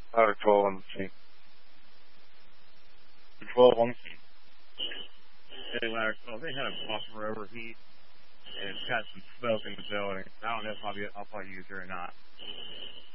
Ladder 12 on the scene. 12 on the scene. Okay, ladder 12. They had a buffer overheat, and it's got some smoke in the building. I don't know if I'll probably use her or not.